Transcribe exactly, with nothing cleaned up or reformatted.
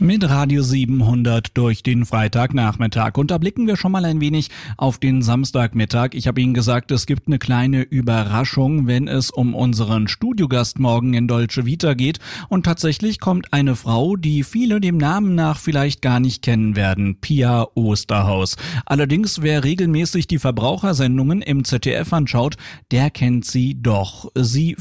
Mit Radio siebenhundert durch den Freitagnachmittag. Und da blicken wir schon mal ein wenig auf den Samstagmittag. Ich habe Ihnen gesagt, es gibt eine kleine Überraschung, wenn es um unseren Studiogast morgen in Dolce Vita geht. Und tatsächlich kommt eine Frau, die viele dem Namen nach vielleicht gar nicht kennen werden. Pia Osterhaus. Allerdings, wer regelmäßig die Verbrauchersendungen im Z D F anschaut, der kennt sie doch. Sie